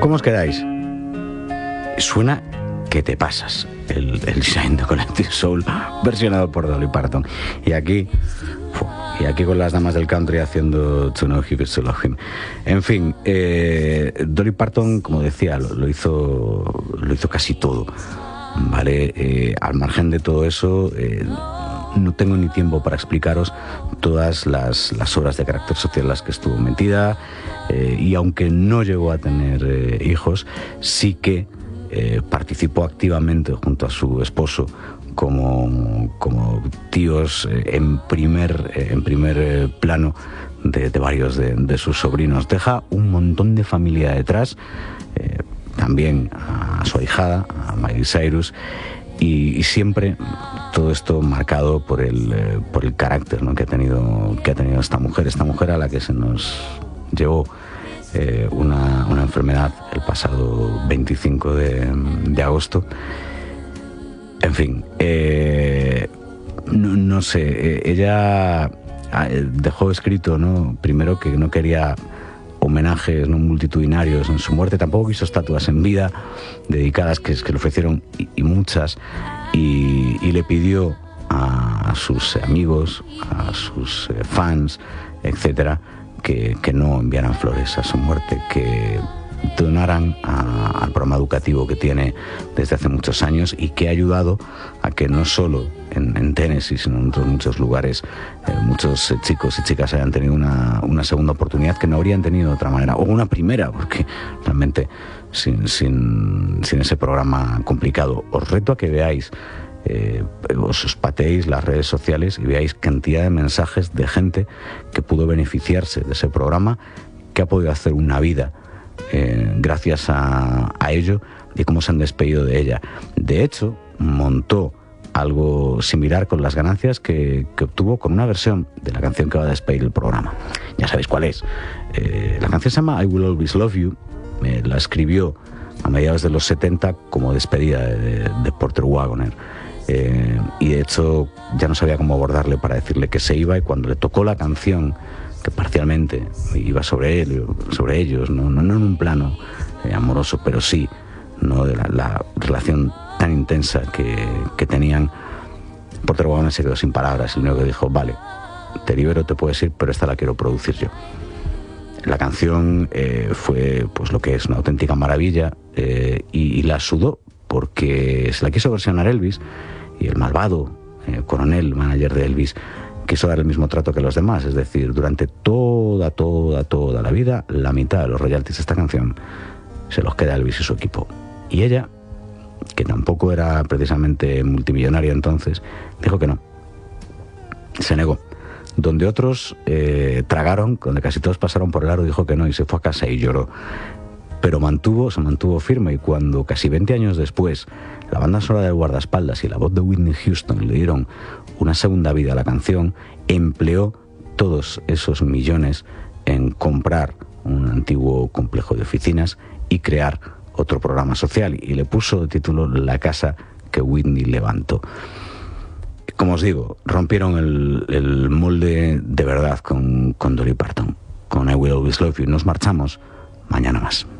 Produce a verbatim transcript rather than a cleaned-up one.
¿Cómo os quedáis? Suena que te pasas. El, el Shine de Collective Soul versionado por Dolly Parton. Y aquí... Y aquí con las damas del country haciendo To Know Him Is To Love Him. En fin, eh, Dolly Parton, como decía, lo, lo hizo lo hizo casi todo, ¿vale? Eh, al margen de todo eso, eh, no tengo ni tiempo para explicaros todas las, las obras de carácter social en las que estuvo metida, eh, y aunque no llegó a tener eh, hijos, sí que eh, participó activamente junto a su esposo como, como tíos eh, en primer, eh, en primer eh, plano de, de varios de, de sus sobrinos. Deja un montón de familia detrás, eh, también a su ahijada, a Miley Cyrus, y, y siempre todo esto marcado por el, eh, por el carácter, ¿no?, que ha tenido, que ha tenido esta mujer, esta mujer a la que se nos llevó eh, una, una enfermedad el pasado veinticinco de, de agosto. En fin, eh, no, no sé, eh, ella dejó escrito, ¿no?, primero que no quería homenajes, ¿no?, multitudinarios en su muerte, tampoco quiso estatuas en vida dedicadas, que, que le ofrecieron y, y muchas, y, y le pidió a, a sus amigos, a sus eh, fans, etcétera, que, que no enviaran flores a su muerte, que donaran a, al programa educativo que tiene desde hace muchos años y que ha ayudado a que no solo en, en Tennessee, sino en otros muchos lugares, eh, muchos eh, chicos y chicas hayan tenido una, una segunda oportunidad que no habrían tenido de otra manera, o una primera, porque realmente sin, sin, sin ese programa complicado. Os reto a que veáis, eh, os, os pateéis las redes sociales y veáis cantidad de mensajes de gente que pudo beneficiarse de ese programa, que ha podido hacer una vida Eh, gracias a, a ello, y cómo se han despedido de ella. De hecho, montó algo similar con las ganancias que, que obtuvo con una versión de la canción que va a despedir el programa. Ya sabéis cuál es. Eh, la canción se llama I Will Always Love You. Eh, la escribió a mediados de los setenta como despedida de, de Porter Wagoner. Eh, y de hecho ya no sabía cómo abordarle para decirle que se iba, y cuando le tocó la canción, que parcialmente iba sobre él, sobre ellos, no, no, no en un plano eh, amoroso, pero sí, no de la, la relación tan intensa que, que tenían, Porter Wagoner se quedó sin palabras. El único que dijo: vale, te libero, te puedes ir, pero esta la quiero producir yo. La canción eh, fue pues lo que es una auténtica maravilla, eh, y, y la sudó porque se la quiso versionar Elvis, y el malvado eh, coronel, manager de Elvis, quiso dar el mismo trato que los demás, es decir, durante toda, toda, toda la vida, la mitad de los royalties de esta canción se los queda Elvis y su equipo. Y ella, que tampoco era precisamente multimillonaria entonces, dijo que no. Se negó. Donde otros eh, tragaron, donde casi todos pasaron por el aro, dijo que no, y se fue a casa y lloró. Pero mantuvo, se mantuvo firme, y cuando casi veinte años después la banda sonora de Guardaespaldas y la voz de Whitney Houston le dieron una segunda vida a la canción, empleó todos esos millones en comprar un antiguo complejo de oficinas y crear otro programa social, y le puso de título La casa que Whitney levantó. Como os digo, rompieron el, el molde de verdad con, con Dolly Parton, con I Will Always Love You. Nos marchamos mañana más.